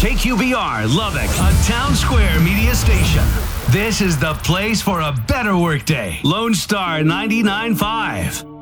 KQBR Lubbock, a Town Square media station. This is the place for a better workday. Lone Star 99.5.